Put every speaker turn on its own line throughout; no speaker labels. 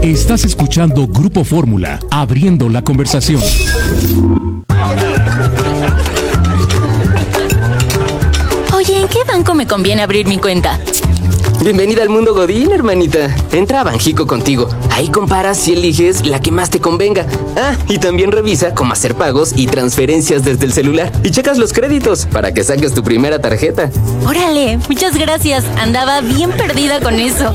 Estás escuchando Grupo Fórmula, abriendo la conversación.
Oye, ¿en qué banco me conviene abrir mi cuenta?
Bienvenida al mundo Godín, hermanita. Entra a Banjico Contigo. Ahí comparas y eliges la que más te convenga. Ah, y también revisa cómo hacer pagos y transferencias desde el celular. Y checas los créditos para que saques tu primera tarjeta.
Órale, muchas gracias. Andaba bien perdida con eso.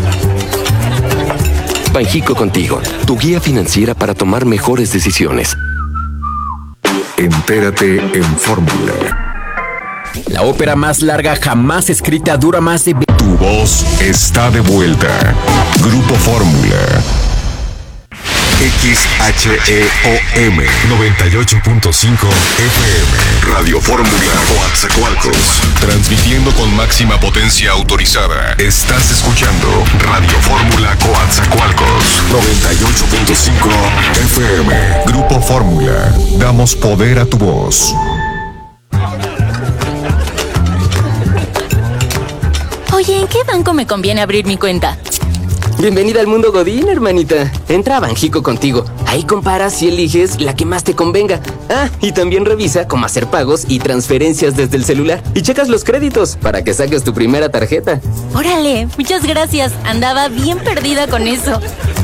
Banjico Contigo, tu guía financiera para tomar mejores decisiones.
Entérate en Fórmula.
La ópera más larga jamás escrita dura más de...
Tu voz está de vuelta. Grupo Fórmula. XHEOM 98.5 FM. Radio Fórmula Coatzacoalcos. Transmitiendo con máxima potencia autorizada. Estás escuchando Radio Fórmula Coatzacoalcos 98.5 FM. Grupo Fórmula. Damos poder a tu voz.
Oye, ¿en qué banco me conviene abrir mi cuenta?
Bienvenida al mundo Godín, hermanita. Entra a Banjico Contigo. Ahí comparas y eliges la que más te convenga. Ah, y también revisa cómo hacer pagos y transferencias desde el celular. Y checas los créditos para que saques tu primera tarjeta.
Órale, muchas gracias. Andaba bien perdida con eso.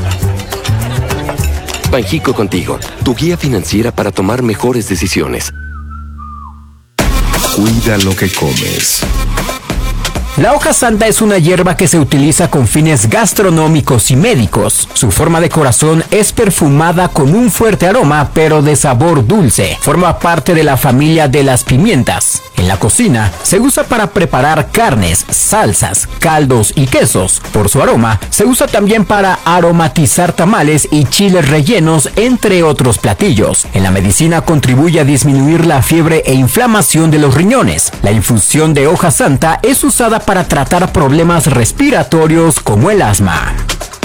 Banjico Contigo, tu guía financiera para tomar mejores decisiones.
Cuida lo que comes.
La hoja santa es una hierba que se utiliza con fines gastronómicos y médicos. Su forma de corazón es perfumada con un fuerte aroma, pero de sabor dulce. Forma parte de la familia de las pimientas. En la cocina se usa para preparar carnes, salsas, caldos y quesos. Por su aroma, se usa también para aromatizar tamales y chiles rellenos, entre otros platillos. En la medicina contribuye a disminuir la fiebre e inflamación de los riñones. La infusión de hoja santa es usada para tratar problemas respiratorios como el asma.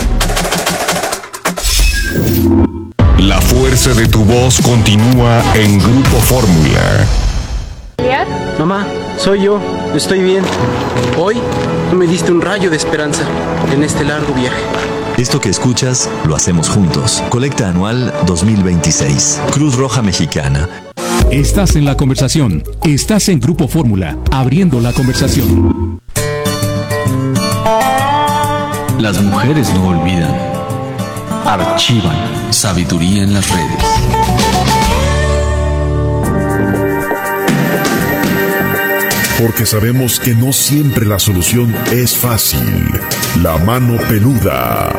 La fuerza de tu voz continúa en Grupo Fórmula.
Mamá, soy yo, estoy bien. Hoy tú me diste un rayo de esperanza en este largo viaje.
Esto que escuchas lo hacemos juntos. Colecta anual 2026. Cruz Roja Mexicana.
Estás en la conversación. Estás en Grupo Fórmula, abriendo la conversación.
Las mujeres no olvidan. Archivan sabiduría en las redes.
Porque sabemos que no siempre la solución es fácil. La mano peluda.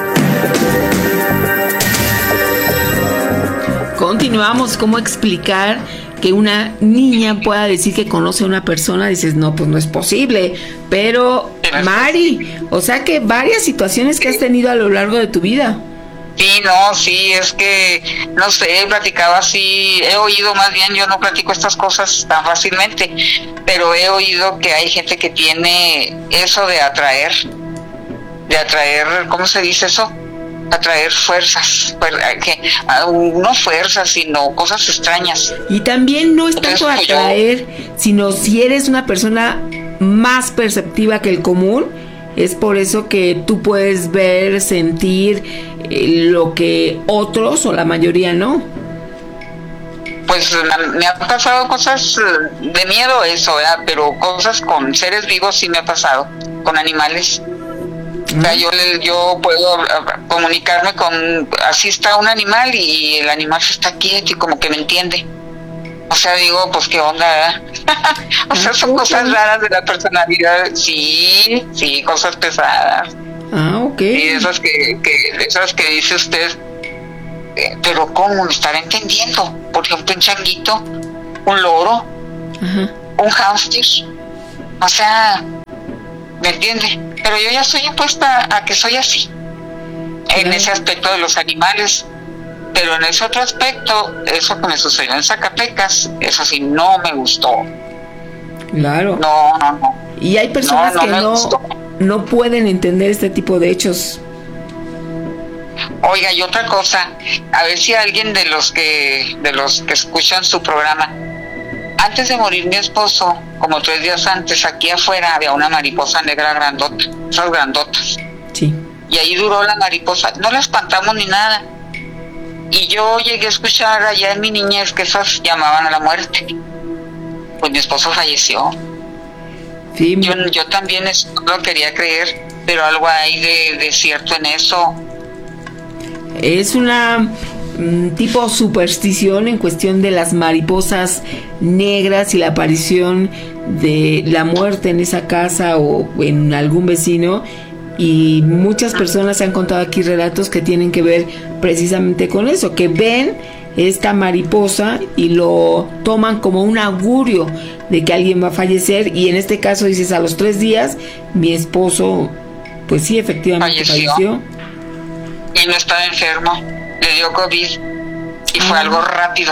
Continuamos. ¿Cómo explicar que una niña pueda decir que conoce a una persona? Dices, no, pues no es posible. Pero, Mari, o sea que varias situaciones que has tenido a lo largo de tu vida.
Sí, no, sí, es que, no sé, he platicado así, he oído más bien, yo no platico estas cosas tan fácilmente, pero he oído que hay gente que tiene eso de atraer, ¿cómo se dice eso? Atraer fuerzas, no fuerzas, sino cosas extrañas.
Y también no es tanto atraer, sino si eres una persona más perceptiva que el común, es por eso que tú puedes ver, sentir lo que otros o la mayoría no.
Pues me han pasado cosas de miedo eso, ¿verdad? Pero cosas con seres vivos sí me ha pasado, con animales. O sea, yo puedo comunicarme con, así está un animal y el animal se está quieto y como que me entiende. O sea, digo, pues qué onda, ¿verdad? O sea, son cosas raras de la personalidad. Sí, cosas pesadas.
Ah, ok.
Y esas que dice usted, pero ¿cómo me estará entendiendo? Por ejemplo, un changuito, un loro, un hámster. O sea, ¿me entiende? Pero yo ya estoy impuesta a que soy así. En ese aspecto de los animales. Pero en ese otro aspecto, eso que me sucedió en Zacatecas, eso sí no me gustó.
Claro.
No.
Y hay personas que no pueden entender este tipo de hechos.
Oiga, y otra cosa, a ver si alguien de los que escuchan su programa, antes de morir mi esposo, como 3 días antes, aquí afuera había una mariposa negra grandota, esas grandotas.
Sí.
y ahí duró la mariposa. No la espantamos ni nada. Y yo llegué a escuchar allá en mi niñez que esas llamaban a la muerte. Pues mi esposo falleció.
Sí.
Yo también no lo quería creer, pero algo hay de cierto en eso.
Es una tipo superstición en cuestión de las mariposas negras y la aparición de la muerte en esa casa o en algún vecino, y muchas personas han contado aquí relatos que tienen que ver precisamente con eso, que ven esta mariposa y lo toman como un augurio de que alguien va a fallecer, y en este caso dices, a los 3 días mi esposo pues sí, efectivamente falleció.
Y no estaba enfermo, le dio COVID y fue algo rápido.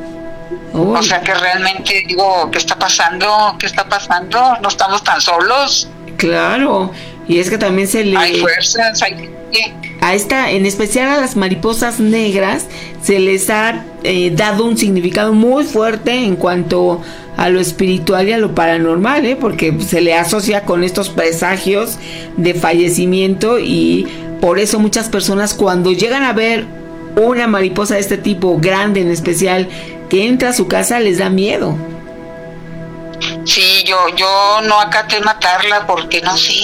O sea que realmente digo, ¿qué está pasando? ¿Qué está pasando? No estamos tan solos.
Claro, y es que también se le...
Hay fuerzas, hay...
A esta, en especial a las mariposas negras, se les ha dado un significado muy fuerte en cuanto a lo espiritual y a lo paranormal, porque se le asocia con estos presagios de fallecimiento, y por eso muchas personas cuando llegan a ver una mariposa de este tipo, grande en especial, que entra a su casa, les da miedo.
Sí, yo no acaté matarla porque no sé.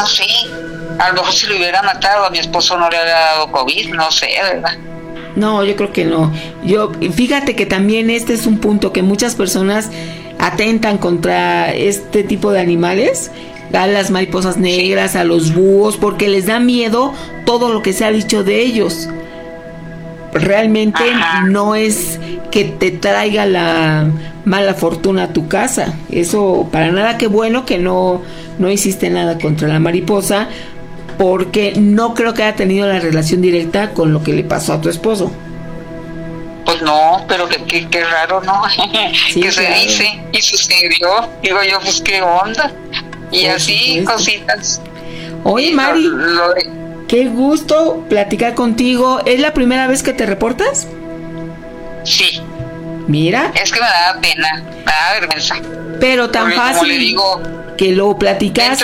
A lo mejor si lo hubiera matado a mi esposo no le habría dado COVID, no sé, ¿verdad?
No, yo creo que no. Fíjate que también este es un punto que muchas personas atentan contra este tipo de animales, a las mariposas negras, a los búhos, porque les da miedo todo lo que se ha dicho de ellos. Realmente no es que te traiga la mala fortuna a tu casa. Eso para nada. Qué bueno que no hiciste nada contra la mariposa, porque no creo que haya tenido la relación directa con lo que le pasó a tu esposo.
Pues no, pero qué raro, ¿no?
Sí,
que
claro.
se dice y sucedió. Digo yo, pues qué onda. Y
por
así,
supuesto.
Cositas.
Oye, Mari, qué gusto platicar contigo. ¿Es la primera vez que te reportas?
Sí.
Mira.
Es que me daba pena, me daba vergüenza.
Pero tan
porque,
fácil,
como le digo,
que lo platicaste.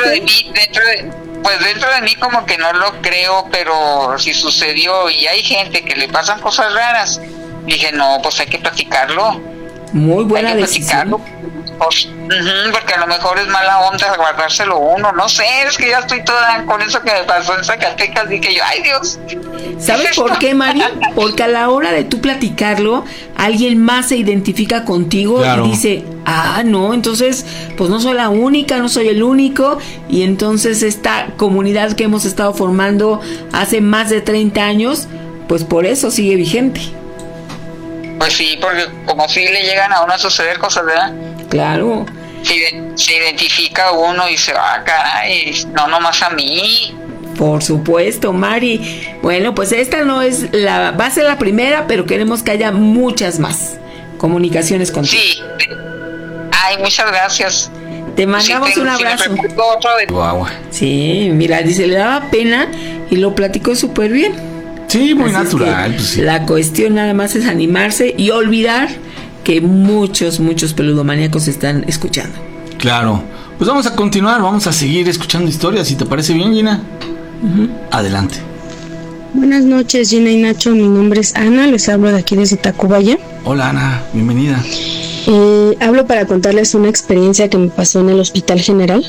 Dentro de mí como que no lo creo, pero si sucedió y hay gente que le pasan cosas raras, dije, no, pues hay que platicarlo.
Muy buena decisión.
Porque a lo mejor es mala onda guardárselo uno, no sé, es que ya estoy toda con eso que me pasó en Zacatecas, dije yo, ay Dios.
¿Sabes por qué, Mari? Porque a la hora de tú platicarlo, alguien más se identifica contigo, claro, y dice, no, entonces pues no soy la única, no soy el único, y entonces esta comunidad que hemos estado formando hace más de 30 años, pues por eso sigue vigente.
Pues sí, porque como si le llegan a uno a suceder cosas, ¿verdad?
Claro.
Se identifica uno y dice, caray, no nomás a mí.
Por supuesto, Mari. Bueno, pues esta no es va a ser la primera, pero queremos que haya muchas más comunicaciones contigo.
Sí. Ay, muchas gracias.
Te mandamos un abrazo.
Guau.
Sí, mira, dice, le daba pena y lo platicó súper bien.
Sí, muy
así
natural. Pues sí.
La cuestión nada más es animarse y olvidar que muchos peludomaníacos están escuchando.
Claro. Pues vamos a continuar, vamos a seguir escuchando historias, si te parece bien, Gina. Adelante.
Buenas noches, Gina y Nacho. Mi nombre es Ana, les hablo de aquí desde Tacubaya.
Hola, Ana, bienvenida.
Hablo para contarles una experiencia que me pasó en el Hospital General.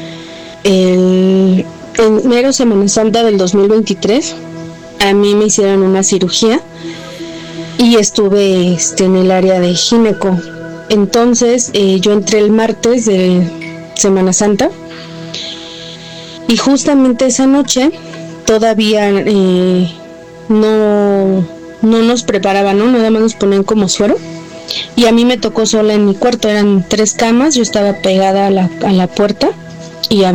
En mero Semana Santa del 2023, a mí me hicieron una cirugía y estuve en el área de gineco. Entonces yo entré el martes de Semana Santa y justamente esa noche todavía no nos preparaban, ¿no? Nada más nos ponían como suero y a mí me tocó sola en mi cuarto. Eran 3 camas, yo estaba pegada a la puerta y había